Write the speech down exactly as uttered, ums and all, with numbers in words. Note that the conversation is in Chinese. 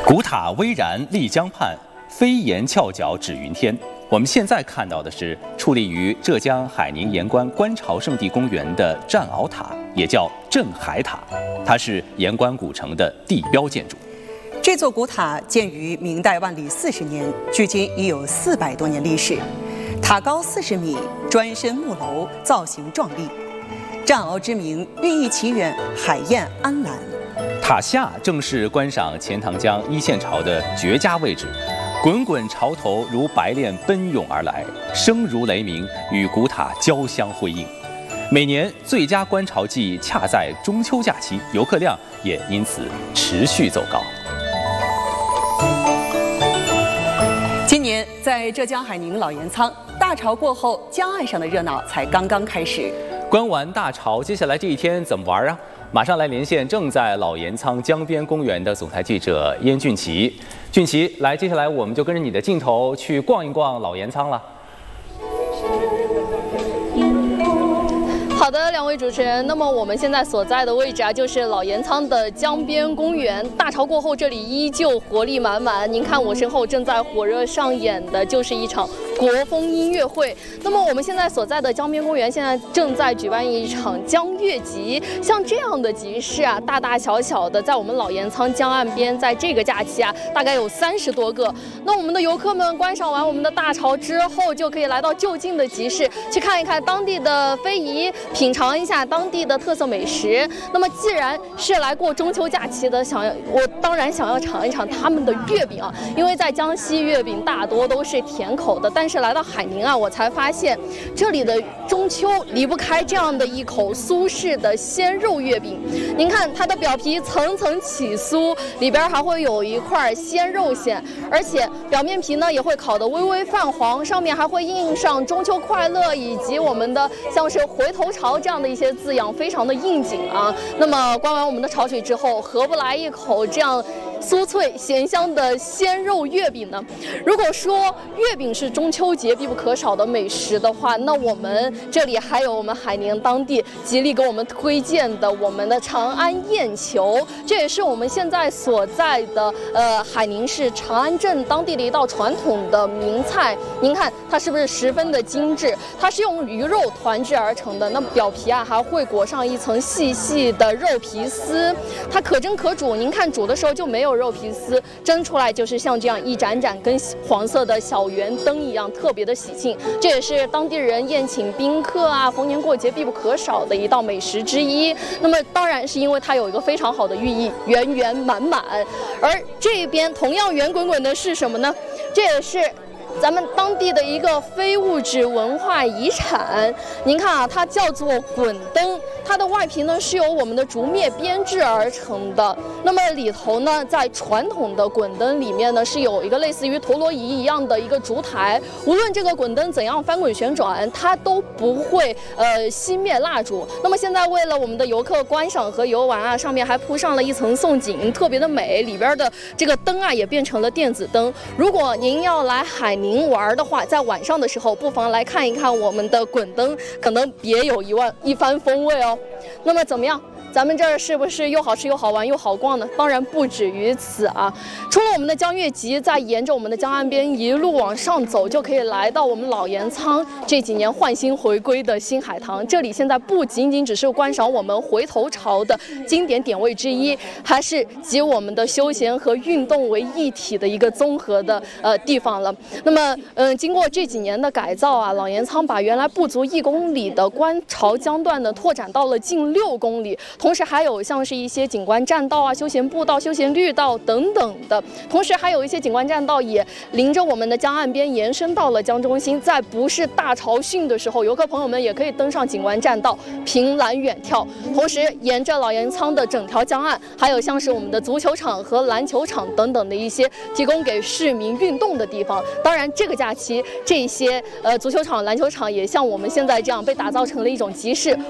古塔巍然立江畔，飞檐翘角指云天。我们现在看到的是矗立于浙江海宁盐官观潮圣地公园的战鳌塔，也叫镇海塔，它是盐官古城的地标建筑。 这座古塔建于明代万历四十年，距今已有四百多年历史。塔高四十米，砖身木楼，造型壮丽。战鳌之名寓意其远，海晏安澜。 塔下正是观赏钱塘江一线潮的绝佳位置，滚滚潮头如白练奔涌而来，声如雷鸣，与古塔交相辉映。每年最佳观潮季恰在中秋假期，游客量也因此持续走高。 今年在浙江海宁老盐仓，大潮过后，江岸上的热闹才刚刚开始。 观完大潮，接下来这一天怎么玩啊？马上来连线正在老盐仓江边公园的总台记者燕俊奇。俊奇，来，接下来我们就跟着你的镜头去逛一逛老盐仓了。 好的，两位主持人，那么我们现在所在的位置啊，就是老盐仓的江边公园。大潮过后，这里依旧活力满满。您看我身后正在火热上演的，就是一场国风音乐会。那么我们现在所在的江边公园，现在正在举办一场江乐集。像这样的集市啊，大大小小的，在我们老盐仓江岸边，在这个假期啊，大概有三十多个。那我们的游客们观赏完我们的大潮之后，就可以来到就近的集市，去看一看当地的非遗，品尝一下当地的特色美食。那么既然是来过中秋假期的，想要我当然想要尝一尝他们的月饼啊，因为在江西月饼大多都是甜口的，但是来到海宁啊，我才发现这里的中秋离不开这样的一口苏式的鲜肉月饼。您看它的表皮层层起酥，里边还会有一块鲜肉馅，而且表面皮呢也会烤得微微泛黄，上面还会印上中秋快乐以及我们的像是回头潮这样的一些字样，非常的应景啊。那么观完我们的潮水之后，何不来一口这样酥脆咸香的鲜肉月饼呢？如果说月饼是中秋节必不可少的美食的话，那我们这里还有我们海宁当地极力给我们推荐的我们的长安燕球，这也是我们现在所在的呃海宁市长安镇当地的一道传统的名菜。您看它是不是十分的精致？它是用鱼肉团制而成的，那么表皮啊还会裹上一层细细的肉皮丝，它可蒸可煮。您看煮的时候就没有肉皮丝，蒸出来就是像这样一盏盏跟黄色的小圆灯一样，特别的喜庆。这也是当地人宴请宾客啊、逢年过节必不可少的一道美食之一。那么当然是因为它有一个非常好的寓意，圆圆满满。而这边同样圆滚滚的是什么呢？这也是咱们当地的一个非物质文化遗产。您看啊，它叫做滚灯，它的外皮呢是由我们的竹篾编制而成的。那么里头呢，在传统的滚灯里面呢，是有一个类似于陀螺仪一样的一个烛台。无论这个滚灯怎样翻滚旋转，它都不会呃熄灭蜡烛。那么现在为了我们的游客观赏和游玩啊，上面还铺上了一层宋锦，特别的美。里边的这个灯啊，也变成了电子灯。如果您要来海宁您玩的话，在晚上的时候不妨来看一看我们的滚灯，可能别有一万一番风味哦。那么怎么样？咱们这儿是不是又好吃又好玩又好逛呢？当然不止于此啊！除了我们的江乐集，再沿着我们的江岸边一路往上走，就可以来到我们老盐仓这几年焕新回归的新海棠。这里现在不仅仅只是观赏我们回头潮的经典点位之一，还是集我们的休闲和运动为一体的一个综合的呃地方了。那么，嗯、呃，经过这几年的改造啊，老盐仓把原来不足一公里的观潮江段呢，拓展到了近六公里。同时还有像是一些景观栈道啊、休闲步道、休闲绿道等等的，同时还有一些景观栈道也临着我们的江岸边延伸到了江中心。在不是大潮汛的时候，游客朋友们也可以登上景观栈道凭栏远眺。同时沿着老盐仓的整条江岸，还有像是我们的足球场和篮球场等等的一些提供给市民运动的地方。当然这个假期这些呃足球场、篮球场也像我们现在这样被打造成了一种集市。